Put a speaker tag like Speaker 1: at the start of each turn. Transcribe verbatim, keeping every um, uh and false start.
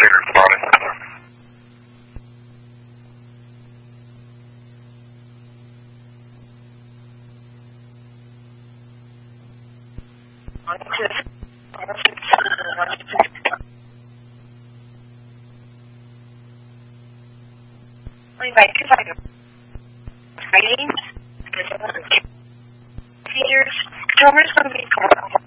Speaker 1: figures about it.
Speaker 2: One, two, one, two, two, one, two, two. Oi, vai, que vai. Trains, there's a lot of theaters. Drummers going to be